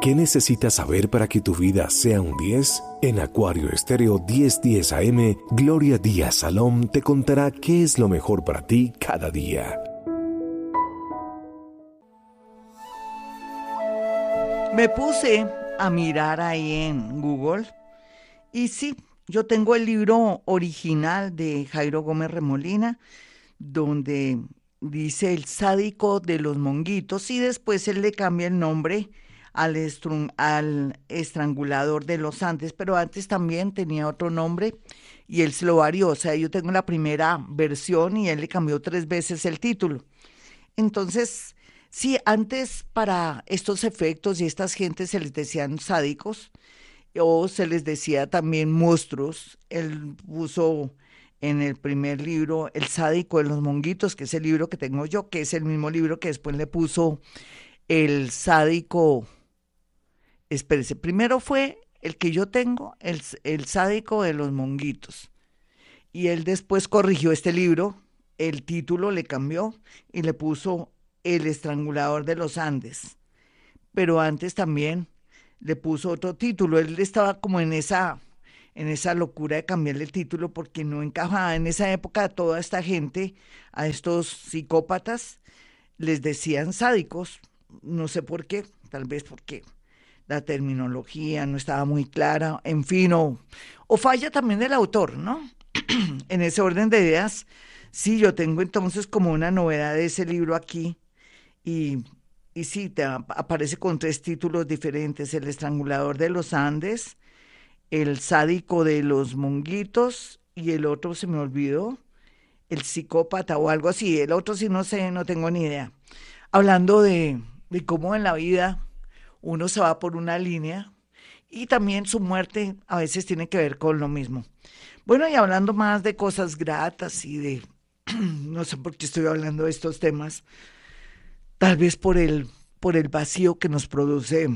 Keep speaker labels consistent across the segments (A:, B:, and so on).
A: ¿Qué necesitas saber para que tu vida sea un 10? En Acuario Estéreo 1010 AM, Gloria Díaz Salom te contará qué es lo mejor para ti cada día.
B: Me puse a mirar ahí en Google y sí, yo tengo el libro original de Jairo Gómez Remolina, donde dice el sádico de los monguitos y después él le cambia el nombre al estrangulador de los Andes, pero antes también tenía otro nombre y él se lo varió, o sea, yo tengo la primera versión y él le cambió 3 veces el título. Entonces, sí, antes para estos efectos y estas gentes se les decían sádicos o se les decía también monstruos. Él puso en el primer libro El sádico de los monguitos, que es el libro que tengo yo, que es el mismo libro que después le puso el sádico. Espérese, primero fue el que yo tengo, el sádico de los monguitos. Y él después corrigió este libro, el título le cambió y le puso El estrangulador de los Andes. Pero antes también le puso otro título. Él estaba como en esa locura de cambiarle el título porque no encajaba. En esa época a toda esta gente, a estos psicópatas, les decían sádicos. No sé por qué, tal vez porque la terminología no estaba muy clara, en fin, o falla también del autor, ¿no? En ese orden de ideas, sí, yo tengo entonces como una novedad de ese libro aquí y, y sí, aparece con 3 títulos diferentes, El estrangulador de los Andes, El sádico de los monguitos y el otro se me olvidó, El psicópata o algo así, el otro sí no sé, no tengo ni idea. Hablando de cómo en la vida uno se va por una línea y también su muerte a veces tiene que ver con lo mismo. Bueno, y hablando más de cosas gratas y no sé por qué estoy hablando de estos temas, tal vez por el vacío que nos produce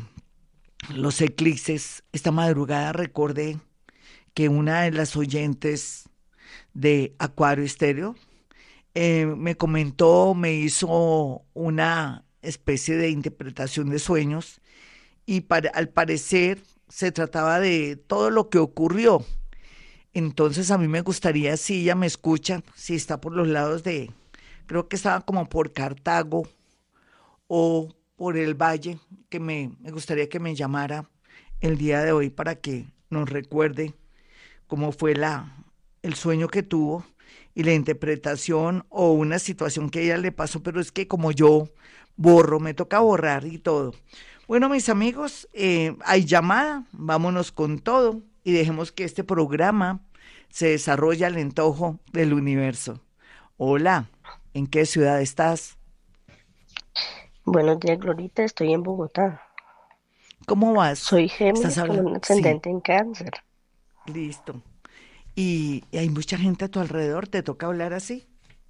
B: los eclipses. Esta madrugada recordé que una de las oyentes de Acuario Estéreo me comentó, me hizo una especie de interpretación de sueños y al parecer se trataba de todo lo que ocurrió. Entonces a mí me gustaría, si ella me escucha, si está por los lados creo que estaba como por Cartago o por el Valle, que me gustaría que me llamara el día de hoy para que nos recuerde cómo fue el sueño que tuvo y la interpretación o una situación que a ella le pasó, pero es que como yo borro, me toca borrar y todo. Bueno, mis amigos, hay llamada, vámonos con todo y dejemos que este programa se desarrolle al antojo del universo. Hola, ¿en qué ciudad estás?
C: Buenos días, Glorita. Estoy en Bogotá.
B: ¿Cómo vas?
C: Soy
B: ¿Estás
C: Géminis con
B: hablando?
C: un
B: Sí,
C: ascendente en Cáncer.
B: listo. ¿Y hay mucha gente a tu alrededor? ¿Te toca hablar así?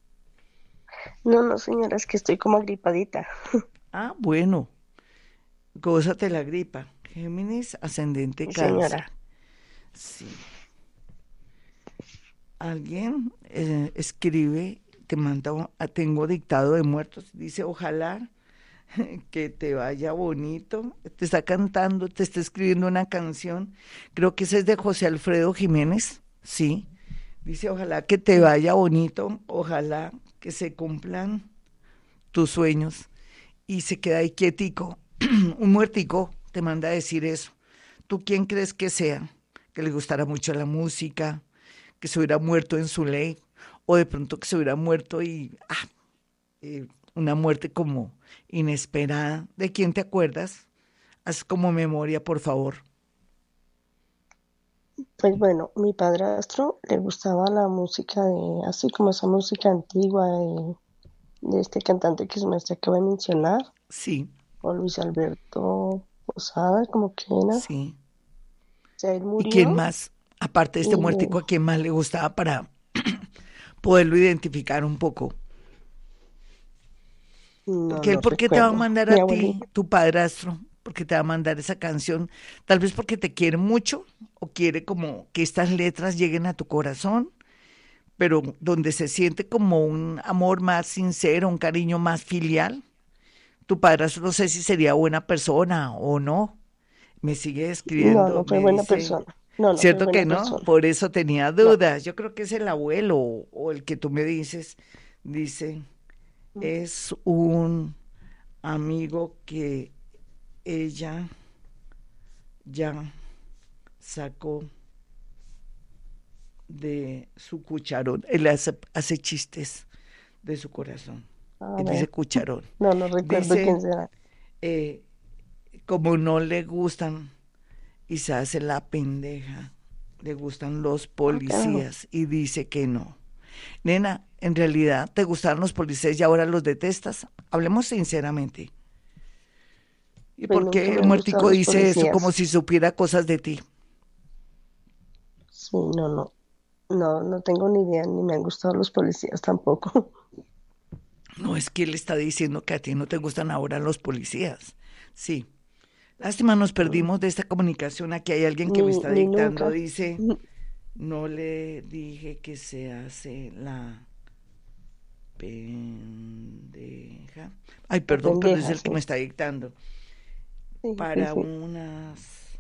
C: No, no, señora, es que estoy como agripadita.
B: Ah, bueno, gózate la gripa. Géminis, ascendente
C: Sí,
B: cáncer.
C: señora.
B: Sí. Alguien escribe, te manda, tengo dictado de muertos, dice, ojalá que te vaya bonito, te está cantando, te está escribiendo una canción, creo que ese es de José Alfredo Jiménez, sí, dice, ojalá que te vaya bonito, ojalá que se cumplan tus sueños, y se queda ahí quietico, un muertico te manda a decir eso. ¿Tú quién crees que sea? Que le gustara mucho la música, que se hubiera muerto en su ley, o de pronto que se hubiera muerto una muerte como inesperada. ¿De quién te acuerdas? Haz como memoria, por favor.
C: Pues bueno, mi padrastro le gustaba la música así como esa música antigua de este cantante que se me acaba de mencionar,
B: Sí,
C: o Luis Alberto Posada, como que era. O
B: sí.
C: sea, él
B: ¿Y quién
C: murió
B: más, aparte de este
C: y
B: muertico, a quién más le gustaba para poderlo identificar un poco?
C: no,
B: Porque él,
C: no
B: ¿por qué te va a
C: recuerdo.
B: mandar a
C: Mi
B: ti,
C: abuelita,
B: tu padrastro? ¿Por qué te va a mandar esa canción? Tal vez porque te quiere mucho o quiere como que estas letras lleguen a tu corazón, pero donde se siente como un amor más sincero, un cariño más filial. Tu padrastro no sé si sería buena persona o no, Me sigue
C: No,
B: escribiendo,
C: no fue
B: me
C: buena
B: dice,
C: persona. No, no fue
B: ¿cierto
C: buena
B: que no?
C: persona.
B: Por eso tenía
C: No.
B: dudas. Yo creo que es el abuelo o el que tú me dices. Dice, es un amigo que ella ya sacó de su cucharón. Él hace chistes de su corazón.
C: A
B: Él
C: ver,
B: dice cucharón.
C: no, no recuerdo
B: Dice,
C: quién será.
B: eh, como no le gustan y se hace la pendeja, le gustan los
C: Ah, carajo.
B: policías y dice que no. Nena, ¿en realidad te gustaron los policías y ahora los detestas? Hablemos sinceramente. ¿Y
C: Pues
B: por
C: nunca
B: qué
C: me
B: el
C: han gustado
B: muertico
C: los
B: dice eso como
C: policías.
B: si supiera cosas de ti?
C: Sí, no, no. No, no tengo ni idea, ni me han gustado los policías tampoco.
B: No es que él está diciendo que a ti no te gustan ahora los policías. Sí. Lástima, nos perdimos de esta comunicación. Aquí hay alguien que me está
C: Ni
B: dictando.
C: nunca.
B: Dice, no le dije que se hace la pendeja. Ay,
C: La
B: perdón, pero es
C: pendeja,
B: el que
C: sí.
B: me está dictando.
C: Sí, sí,
B: Para
C: sí.
B: unas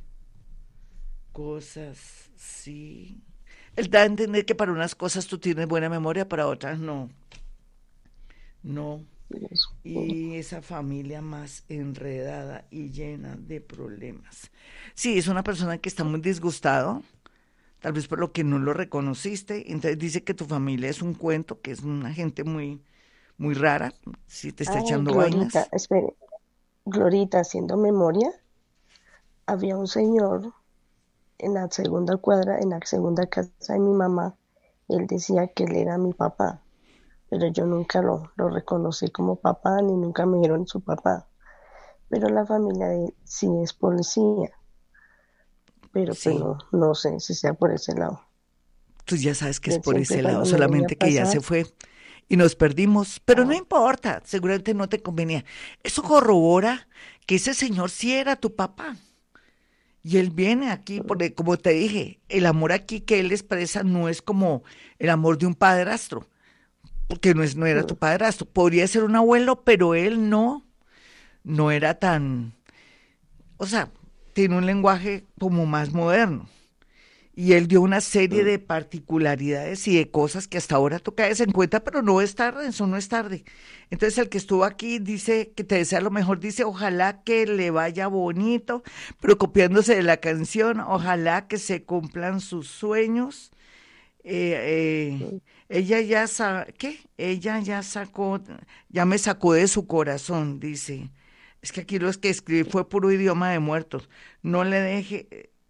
B: cosas, sí. Él da a entender que para unas cosas tú tienes buena memoria, para otras no. No.
C: Eso.
B: Y esa familia más enredada y llena de problemas. Sí, es una persona que está muy disgustado, tal vez por lo que no lo reconociste. Entonces dice que tu familia es un cuento, que es una gente muy, muy rara, si te está
C: Ay,
B: echando
C: Glorita,
B: vainas.
C: espere. Glorita, haciendo memoria, había un señor en la segunda cuadra, en la segunda casa de mi mamá. Él decía que él era mi papá, pero yo nunca lo reconocí como papá, ni nunca me dieron su papá. Pero la familia de él sí es policía, pero pues
B: Sí,
C: no, no sé si sea por ese lado.
B: tú ya sabes que
C: Y
B: es
C: él
B: por
C: siempre
B: ese lado,
C: cuando me veía
B: solamente que ya
C: pasar,
B: se fue y nos perdimos, pero no
C: ah,
B: importa, seguramente no te convenía. Eso corrobora que ese señor sí era tu papá. Y él viene aquí, porque como te dije, el amor aquí que él expresa no es como el amor de un padrastro, porque no era tu
C: mm,
B: padrastro. Podría ser un abuelo, pero él no era tan, o sea, tiene un lenguaje como más moderno. Y él dio una serie
C: mm,
B: de particularidades y de cosas que hasta ahora tú caes en cuenta, pero no es tarde, eso no es tarde. Entonces el que estuvo aquí dice que te desea lo mejor, dice ojalá que le vaya bonito, pero copiándose de la canción, ojalá que se cumplan sus sueños.
C: mm.
B: ¿Qué? Ella ya sacó, ya me sacó de su corazón, dice. Es que aquí lo que escribí fue puro idioma de muertos. No le deje,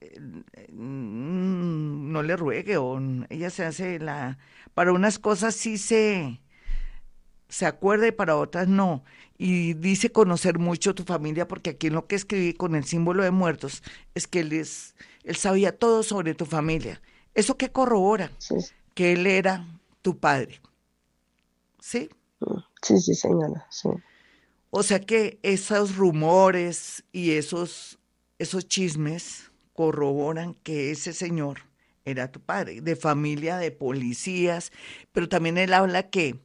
B: no le ruegue, ella se hace la, para unas cosas sí se acuerda y para otras no. Y dice conocer mucho tu familia, porque aquí en lo que escribí con el símbolo de muertos es que él sabía todo sobre tu familia. ¿Eso qué corrobora?
C: Sí,
B: Que él era tu padre, ¿sí?
C: sí, sí, señora, sí.
B: O sea que esos rumores y esos chismes corroboran que ese señor era tu padre, de familia, de policías, pero también él habla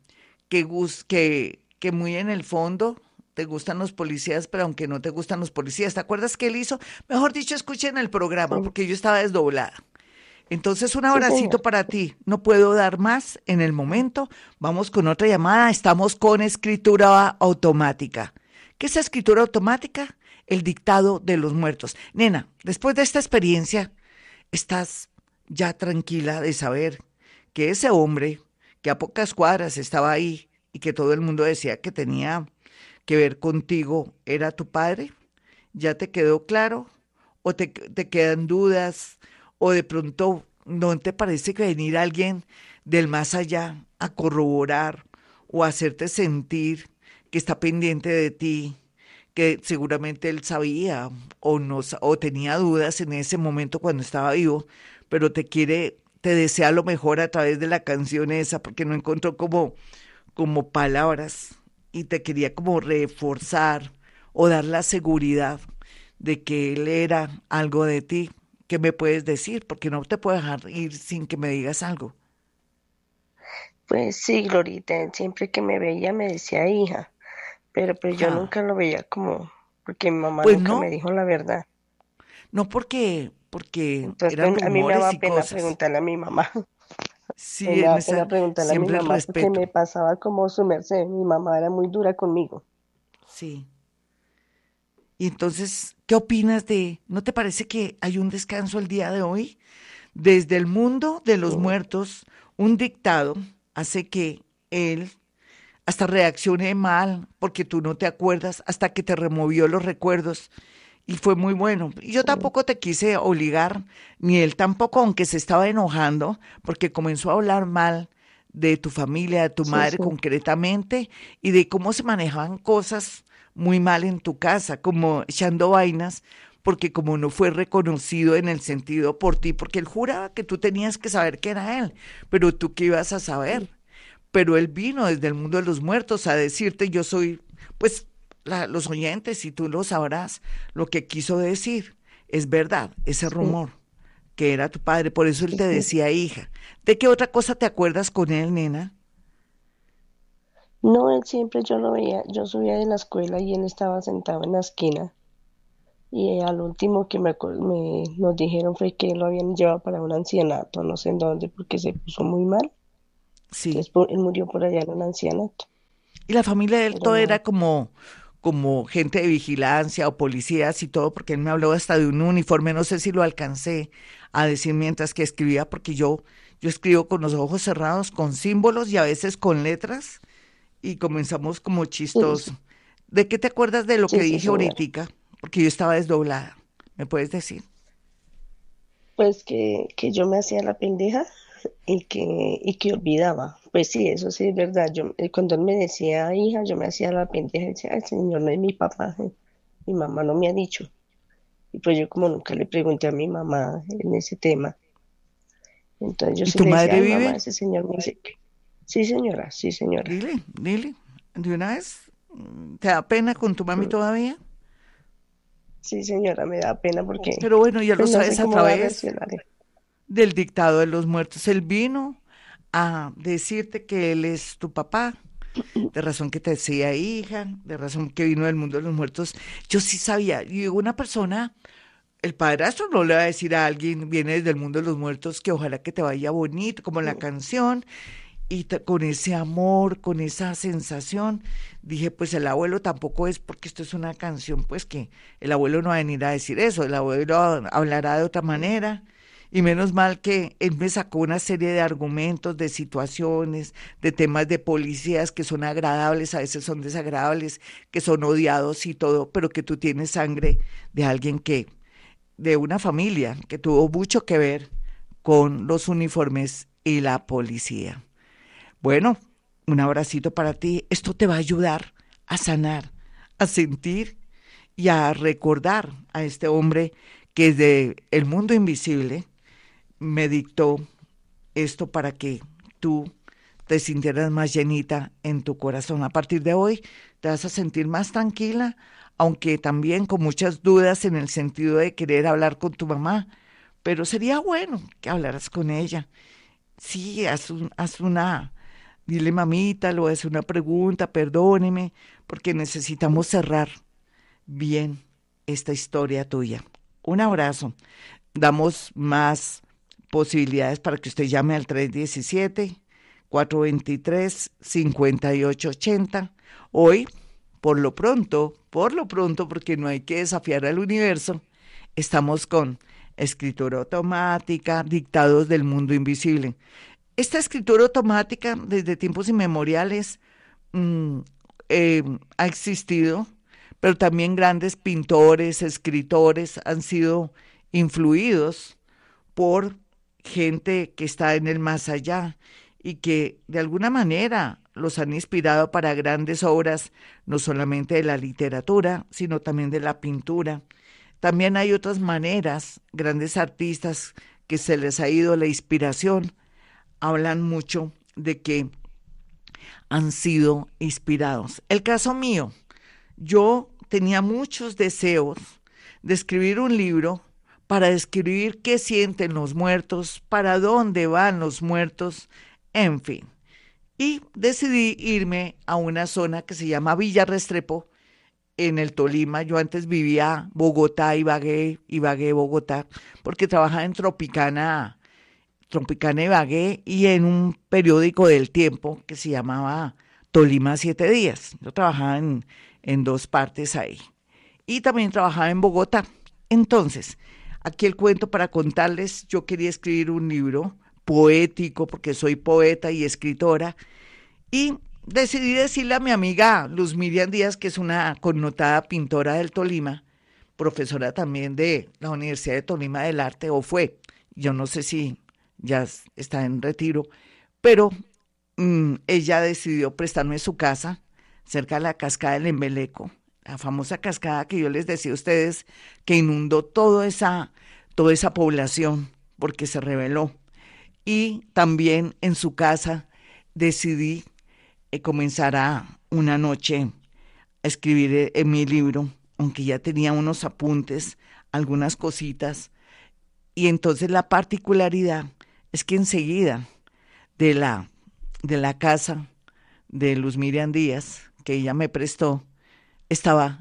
B: que muy en el fondo te gustan los policías, pero aunque no te gustan los policías, ¿te acuerdas que él hizo? Mejor dicho, escuchen el programa,
C: Sí,
B: porque yo estaba desdoblada. Entonces, un
C: sí,
B: abracito
C: señor.
B: para ti. No puedo dar más en el momento. Vamos con otra llamada. Estamos con escritura automática. ¿Qué es escritura automática? El dictado de los muertos. Nena, después de esta experiencia, ¿estás ya tranquila de saber que ese hombre, que a pocas cuadras estaba ahí y que todo el mundo decía que tenía que ver contigo, era tu padre? ¿Ya te quedó claro? ¿O te quedan dudas? ¿O de pronto no te parece que venir alguien del más allá a corroborar o a hacerte sentir que está pendiente de ti, que seguramente él sabía o no o tenía dudas en ese momento cuando estaba vivo, pero te desea lo mejor a través de la canción esa porque no encontró como palabras y te quería como reforzar o dar la seguridad de que él era algo de ti? ¿Qué me puedes decir? Porque no te puedo dejar ir sin que me digas algo.
C: Pues sí, Glorita, él siempre que me veía me decía hija, pero pues yo
B: Ja,
C: nunca lo veía como, porque mi mamá
B: pues
C: nunca me
B: no,
C: dijo la verdad.
B: No porque
C: Entonces
B: eran
C: a mí me
B: rumores
C: daba
B: y
C: pena
B: cosas.
C: preguntarle a mi mamá.
B: Sí,
C: Me
B: en
C: daba pena
B: esa,
C: preguntarle a mi
B: siempre el
C: mamá porque
B: respeto.
C: me pasaba como su merced. Mi mamá era muy dura conmigo.
B: Sí. Y entonces, ¿qué opinas ¿no te parece que hay un descanso el día de hoy? Desde el mundo de los
C: Mm.
B: muertos, un dictado hace que él hasta reaccione mal porque tú no te acuerdas hasta que te removió los recuerdos y fue muy bueno. Y yo
C: Mm.
B: tampoco te quise obligar, ni él tampoco, aunque se estaba enojando porque comenzó a hablar mal de tu familia, de tu
C: Sí,
B: madre
C: sí,
B: concretamente y de cómo se manejaban cosas muy mal en tu casa, como echando vainas, porque como no fue reconocido en el sentido por ti, porque él juraba que tú tenías que saber que era él, pero tú qué ibas a saber. Pero él vino desde el mundo de los muertos a decirte, yo soy, pues los oyentes, y tú lo sabrás, lo que quiso decir. Es verdad, ese
C: sí,
B: rumor, que era tu padre, por eso él
C: sí,
B: te
C: sí.
B: decía hija. ¿De qué otra cosa te acuerdas con él, nena?
C: No, él siempre yo lo veía, yo subía de la escuela y él estaba sentado en la esquina. Y al último que nos dijeron fue que lo habían llevado para un ancianato, no sé en dónde, porque se puso muy mal.
B: Sí.
C: Entonces él murió por allá en un ancianato,
B: Y la familia de él
C: pero
B: todo era
C: no.
B: como gente de vigilancia o policías y todo, porque él me habló hasta de un uniforme, no sé si lo alcancé a decir mientras que escribía, porque yo escribo con los ojos cerrados, con símbolos y a veces con letras, y comenzamos como
C: Sí, sí,
B: chistoso. ¿De qué te acuerdas de lo que
C: sí, sí,
B: dije
C: señora.
B: ahorita? Porque yo estaba desdoblada. ¿Me puedes decir?
C: Pues que yo me hacía la pendeja y que olvidaba. Pues sí, eso sí es verdad. Cuando él me decía hija, yo me hacía la pendeja y decía, el señor no es mi papá, mi mamá no me ha dicho. Y pues yo como nunca le pregunté a mi mamá en ese tema, entonces yo
B: ¿Y
C: sí
B: tu
C: le decía,
B: madre
C: ay mamá,
B: vive?
C: ese señor me dice, sí señora, sí señora.
B: Dile, de una vez. ¿Te da pena con tu mami
C: Mm.
B: todavía?
C: Sí señora, me da pena porque
B: Pero bueno, ya lo
C: pues no sé
B: sabes a
C: cómo va a
B: través
C: reaccionar él.
B: del dictado de los muertos. Él vino a decirte que él es tu papá, de razón que te decía hija, de razón que vino del mundo de los muertos. Yo sí sabía, y una persona, el padrastro no le va a decir a alguien, viene desde el mundo de los muertos, que ojalá que te vaya bonito, como la canción, y con ese amor, con esa sensación, dije, pues el abuelo tampoco es, porque esto es una canción, pues que el abuelo no va a venir a decir eso, el abuelo hablará de otra manera, y menos mal que él me sacó una serie de argumentos, de situaciones, de temas de policías que son agradables, a veces son desagradables, que son odiados y todo, pero que tú tienes sangre de alguien de una familia que tuvo mucho que ver con los uniformes y la policía. Bueno, un abracito para ti. Esto te va a ayudar a sanar, a sentir y a recordar a este hombre que desde el mundo invisible me dictó esto para que tú te sintieras más llenita en tu corazón. A partir de hoy te vas a sentir más tranquila, aunque también con muchas dudas en el sentido de querer hablar con tu mamá, pero sería bueno que hablaras con ella. Sí, haz una, dile mamita, le voy a hacer una pregunta, perdóneme, porque necesitamos cerrar bien esta historia tuya. Un abrazo. Damos más posibilidades para que usted llame al 317-423-5880. Hoy, por lo pronto, porque no hay que desafiar al universo, estamos con escritura automática, dictados del mundo invisible. Esta escritura automática, desde tiempos inmemoriales, mm, eh, ha existido, pero también grandes pintores, escritores han sido influidos por gente que está en el más allá y que de alguna manera los han inspirado para grandes obras, no solamente de la literatura, sino también de la pintura. También hay otras maneras, grandes artistas que se les ha ido la inspiración, hablan mucho de que han sido inspirados. El caso mío, yo tenía muchos deseos de escribir un libro para describir qué sienten los muertos, para dónde van los muertos, en fin. Y decidí irme a una zona que se llama Villa Restrepo, en el Tolima. Yo antes vivía Bogotá, Ibagué, Bogotá, porque trabajaba en Tropicana Ibagué y en un periódico del tiempo que se llamaba Tolima 7 días. Yo trabajaba en dos partes ahí. Y también trabajaba en Bogotá. Entonces, aquí el cuento para contarles, yo quería escribir un libro poético porque soy poeta y escritora y decidí decirle a mi amiga Luz Miriam Díaz, que es una connotada pintora del Tolima, profesora también de la Universidad de Tolima del Arte, o fue, yo no sé si ya está en retiro, pero ella decidió prestarme su casa cerca de la cascada del Embeleco, la famosa cascada que yo les decía a ustedes que inundó toda esa población porque se rebeló. Y también en su casa decidí comenzar una noche a escribir en mi libro, aunque ya tenía unos apuntes, algunas cositas. Y entonces la particularidad es que enseguida de la casa de Luz Miriam Díaz, que ella me prestó, estaba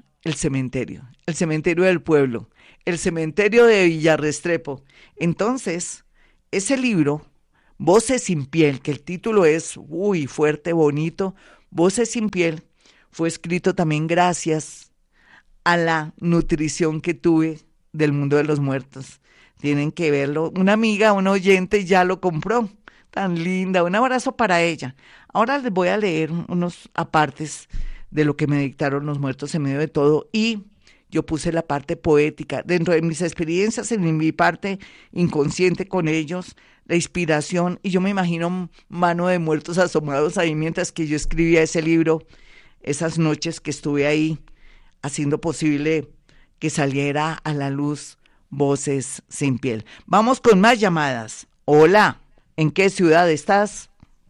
B: el cementerio del pueblo, el cementerio de Villarrestrepo. Entonces, ese libro, Voces sin piel, que el título es, uy, fuerte, bonito, Voces sin piel, fue escrito también gracias a la nutrición que tuve del mundo de los muertos. Tienen que verlo. Una amiga, un oyente ya lo compró. Tan linda. Un abrazo para ella. Ahora les voy a leer unos apartes de lo que me dictaron los muertos en medio de todo y yo puse la parte poética. Dentro de mis experiencias, en mi parte inconsciente con ellos, la inspiración, y yo me imagino mano de muertos asomados ahí mientras que yo escribía ese libro, esas noches que estuve ahí haciendo posible que saliera a la luz Voces sin piel. Vamos con más llamadas. Hola, ¿en qué ciudad estás?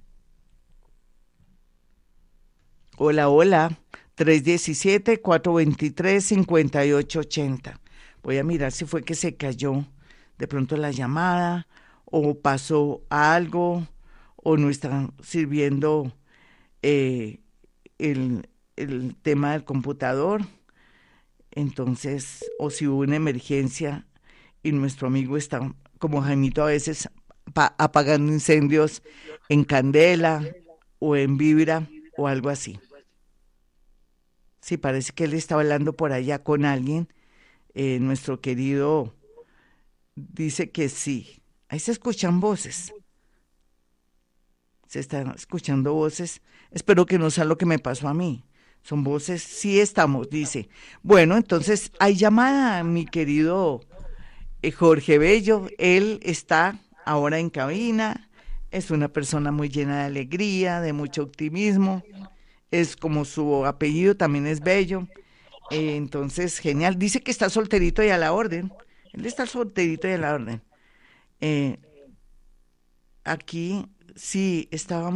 B: Hola, hola. 317-423-5880. Voy a mirar si fue que se cayó de pronto la llamada o pasó algo o no están sirviendo el tema del computador. Entonces, o si hubo una emergencia y nuestro amigo está, como Jaimito, a veces apagando incendios en candela o en vibra o algo así. Sí, parece que él está hablando por allá con alguien. Nuestro querido dice que sí. Ahí se escuchan voces. Se están escuchando voces. Espero que no sea lo que me pasó a mí. Son voces, sí estamos, dice. Bueno, entonces hay llamada, mi querido Jorge Bello. Él está ahora en cabina. Es una persona muy llena de alegría, de mucho optimismo. Es como su apellido también es Bello. Entonces, genial. Dice que está solterito y a la orden. Él está solterito y a la orden. Eh, Aquí sí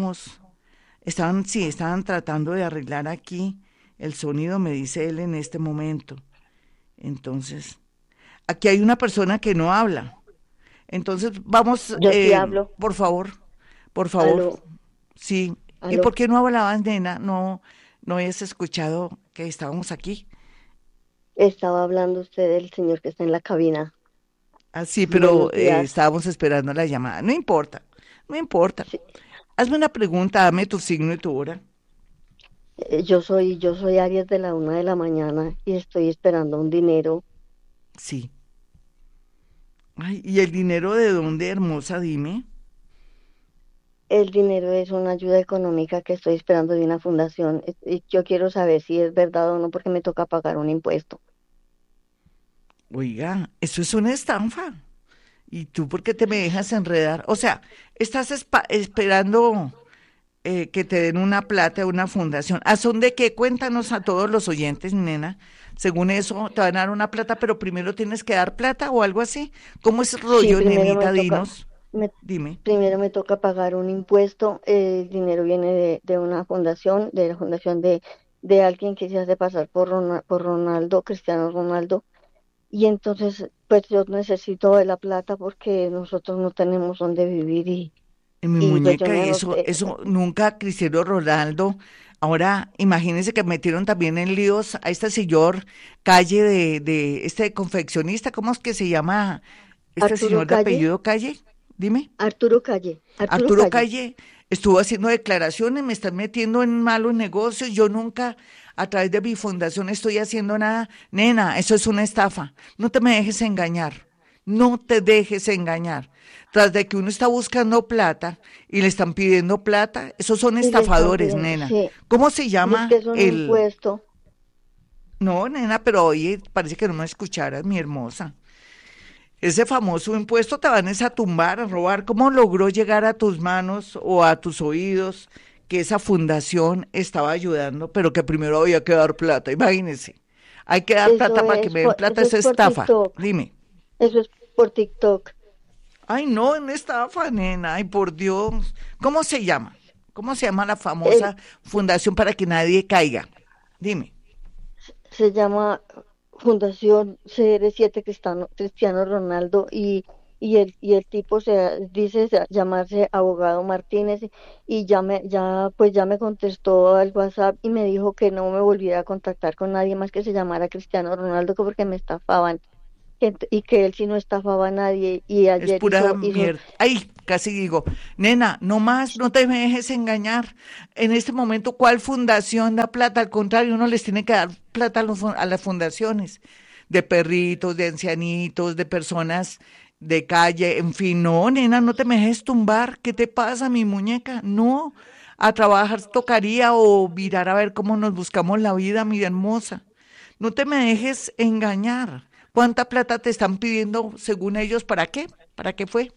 B: estaban tratando de arreglar aquí el sonido, me dice él en este momento. Entonces, aquí hay una persona que no habla. Entonces, vamos,
D: Yo sí hablo.
B: por favor,
D: Aló,
B: sí. ¿Y
D: aló.
B: por qué no hablabas, nena? No habías escuchado que estábamos aquí.
D: Estaba hablando usted del señor que está en la cabina.
B: Ah, sí, pero
D: Buenos días.
B: estábamos esperando la llamada. No importa, no importa.
D: Sí,
B: Hazme una pregunta, dame tu signo y tu hora.
D: yo soy Aries de la 1 de la mañana y estoy esperando un dinero.
B: Sí. Ay, ¿y el dinero de dónde, hermosa? Dime.
D: El dinero es una ayuda económica que estoy esperando de una fundación. Y yo quiero saber si es verdad o no porque me toca pagar un impuesto.
B: Oiga, eso es una estafa. ¿Y tú por qué te me dejas enredar? O sea, estás esperando que te den una plata de una fundación. ¿A son de qué? Cuéntanos a todos los oyentes, nena. Según eso, te van a dar una plata, pero primero tienes que dar plata o algo así. ¿Cómo es el
D: Sí,
B: rollo, nenita? Dinos.
D: me,
B: Dime.
D: primero me toca pagar un impuesto. El dinero viene de una fundación, de la fundación de alguien que se hace pasar por Ronaldo, Cristiano Ronaldo. Y entonces, pues yo necesito de la plata porque nosotros no tenemos dónde vivir
B: En mi
D: Y pues yo
B: muñeca,
D: me anoté.
B: eso nunca Cristiano Ronaldo. Ahora, imagínense que metieron también en líos a este señor Calle de este confeccionista, ¿cómo es que se llama este
D: Arturo
B: señor de
D: Calle,
B: apellido Calle? Dime.
D: Arturo Calle, Arturo
B: Arturo
D: Calle.
B: Calle estuvo haciendo declaraciones, me están metiendo en malos negocios, yo nunca a través de mi fundación estoy haciendo nada. Nena, eso es una estafa. No te me dejes engañar. No te dejes engañar. Tras de que uno está buscando plata y le están pidiendo plata, esos son
D: Y le están
B: estafadores,
D: pidiendo,
B: nena.
D: sí.
B: ¿Cómo se
D: Y es que
B: llama
D: es un
B: el...
D: impuesto.
B: No, nena, pero oye, parece que no me escucharas, mi hermosa. Ese famoso impuesto te van es a tumbar, a robar. ¿Cómo logró llegar a tus manos o a tus oídos que esa fundación estaba ayudando, pero que primero había que dar plata? Imagínense. Hay que dar plata para que me den plata,
D: Eso
B: esa
D: es por
B: estafa.
D: TikTok.
B: Dime.
D: Eso es por TikTok.
B: Ay, no, en estafa, nena. Ay, por Dios. ¿Cómo se llama? ¿Cómo se llama la
D: Eh,
B: famosa fundación para que nadie caiga? Dime.
D: Se llama Fundación CR7 Cristiano Ronaldo y el tipo llamarse Abogado Martínez y ya me contestó al WhatsApp y me dijo que no me volviera a contactar con nadie más que se llamara Cristiano Ronaldo que porque me estafaban y que él sí no estafaba a nadie y
B: Es
D: ayer
B: pura
D: hizo.
B: mierda. Ay, casi digo, nena, no más, no te me dejes engañar. En este momento, ¿cuál fundación da plata? Al contrario, uno les tiene que dar plata a las fundaciones de perritos, de ancianitos, de personas de calle, en fin, no, nena, no te me dejes tumbar. ¿Qué te pasa, mi muñeca? No, a trabajar tocaría o mirar a ver cómo nos buscamos la vida, mi hermosa. No te me dejes engañar. ¿Cuánta plata te están pidiendo según ellos? ¿Para qué? ¿Para qué fue?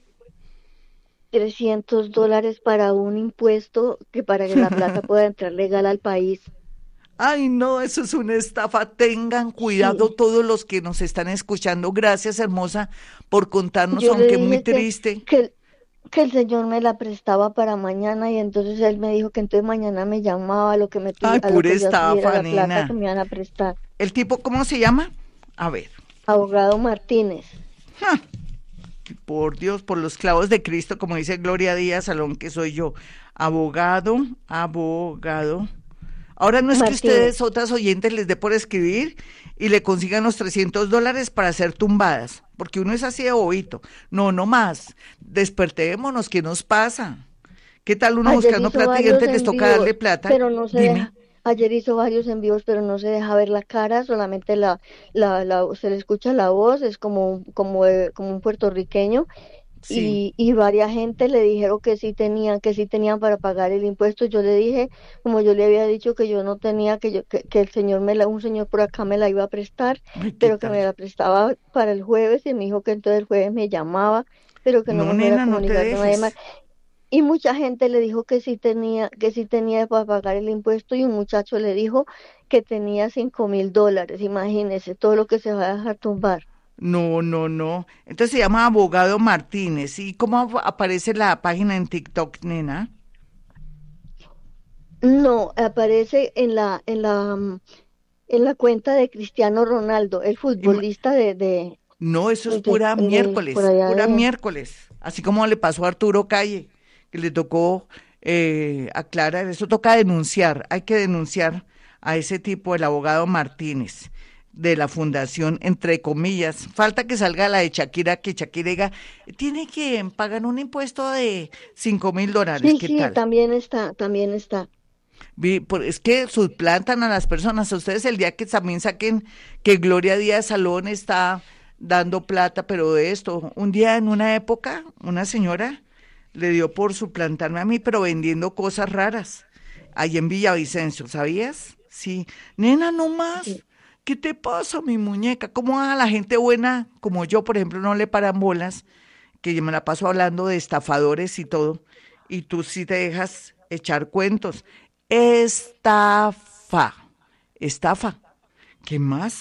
D: $300 para un impuesto que para que la plata pueda entrar legal al país.
B: Ay, no, eso es una estafa. Tengan cuidado
D: Sí,
B: todos los que nos están escuchando. Gracias, hermosa, por contarnos,
D: yo le
B: aunque muy
D: dije
B: triste.
D: que el señor me la prestaba para mañana y entonces él me dijo que entonces mañana me llamaba
B: Ay,
D: a lo
B: pura
D: que ya tuviera
B: estafa,
D: la plata que
B: nena.
D: me iban a prestar.
B: ¿El tipo cómo se llama? A ver.
D: Abogado Martínez.
B: Ja, por Dios, por los clavos de Cristo, como dice Gloria Díaz Salón, que soy yo. Abogado, abogado. Ahora no es que
D: Martínez.
B: ustedes, otras oyentes, les dé por escribir y le consigan los $300 para hacer tumbadas, porque uno es así de bobito. No, no más. Despertémonos, ¿qué nos pasa? ¿Qué tal uno
D: Ayer
B: buscando
D: hizo
B: plata y
D: varios
B: antes les toca darle
D: envíos,
B: plata?
D: pero no se
B: Dime.
D: deja. Ayer hizo varios envíos, pero no se deja ver la cara, solamente se le escucha la voz, es como un puertorriqueño.
B: Sí.
D: Y varias gente le dijeron que sí tenían para pagar el impuesto. Yo le dije, como yo le había dicho que yo no tenía, que el señor un señor por acá me la iba a prestar,
B: Ay, ¿qué
D: pero que
B: tal?
D: me la prestaba para el jueves y me dijo que entonces el jueves me llamaba, pero que no
B: No,
D: me fuera a
B: nena, no te
D: comunicar con nadie más.
B: dejes.
D: Y mucha gente le dijo que sí tenía para pagar el impuesto y un muchacho le dijo que tenía $5,000. Imagínese todo lo que se va a dejar tumbar.
B: No, no, no. Entonces se llama Abogado Martínez. ¿Y cómo aparece la página en TikTok, nena?
D: No, aparece en la cuenta de Cristiano Ronaldo, el
B: Ima-
D: futbolista
B: No, eso es pura
D: por
B: miércoles,
D: allá
B: pura
D: de.
B: miércoles. Así como le pasó a Arturo Calle, que le tocó aclarar, eso toca denunciar, hay que denunciar a ese tipo, el abogado Martínez, de la fundación, entre comillas. Falta que salga la de Shakira, que Shakira diga, tiene que pagar un impuesto de $5,000,
D: Sí,
B: ¿qué
D: sí,
B: tal?
D: también está, también está.
B: Es que suplantan a las personas. A ustedes el día que también saquen que Gloria Díaz Salón está dando plata, pero de esto, un día en una época, una señora le dio por suplantarme a mí, pero vendiendo cosas raras, ahí en Villavicencio, ¿sabías? Sí, nena, no más.
D: Sí.
B: ¿Qué te pasa, mi muñeca? ¿Cómo a la gente buena, como yo, por ejemplo, no le paran bolas, que yo me la paso hablando de estafadores y todo, y tú sí te dejas echar cuentos? Estafa, estafa. ¿Qué más?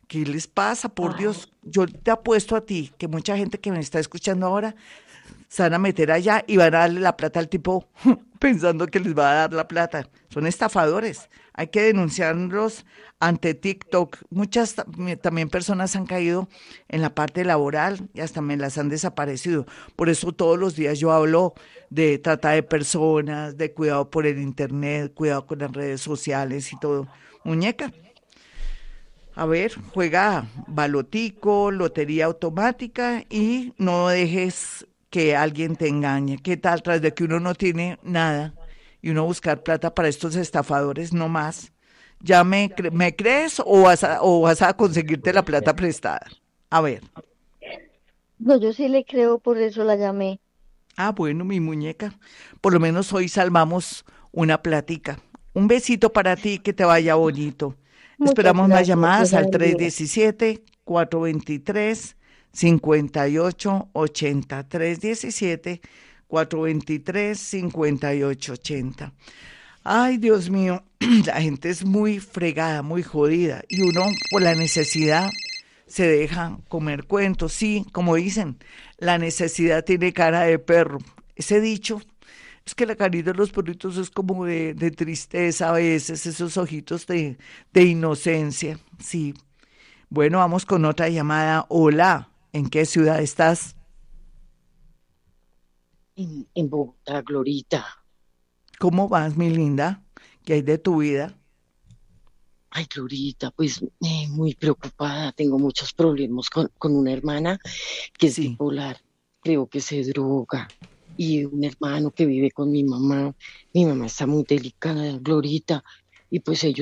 B: ¿Qué les pasa? Por Dios, yo te apuesto a ti que mucha gente que me está escuchando ahora se van a meter allá y van a darle la plata al tipo pensando que les va a dar la plata. Son estafadores. Hay que denunciarlos ante TikTok. Muchas también personas han caído en la parte laboral y hasta me las han desaparecido. Por eso todos los días yo hablo de trata de personas, de cuidado por el internet, cuidado con las redes sociales y todo. Muñeca, a ver, juega balotico, lotería automática y no dejes que alguien te engañe. ¿Qué tal? Tras de que uno no tiene nada y uno buscar plata para estos estafadores, no más. ¿Ya me crees o vas a conseguirte la plata prestada? A ver.
D: No, yo sí le creo, por eso la llamé.
B: Ah, bueno, mi muñeca. Por lo menos hoy salvamos una platica. Un besito para ti, que te vaya bonito.
D: Muchas
B: Esperamos más
D: gracias, Dios
B: llamadas
D: la
B: al
D: bendiga.
B: 317-423-5880. 317-423-5880. Ay, Dios mío, la gente es muy fregada, muy jodida. Y uno, por la necesidad, se deja comer cuentos. Sí, como dicen, la necesidad tiene cara de perro. Ese dicho es que la carita de los perritos es como de tristeza a veces, esos ojitos de inocencia. Sí. Bueno, vamos con otra llamada. Hola, ¿en qué ciudad estás?
E: En Bogotá, Glorita.
B: ¿Cómo vas, mi linda? ¿Qué hay de tu vida?
E: Ay, Glorita, pues muy preocupada. Tengo muchos problemas con una hermana que es
B: Sí.
E: bipolar. Creo que se droga. Y un hermano que vive con mi mamá. Mi mamá está muy delicada, Glorita. Y pues ellos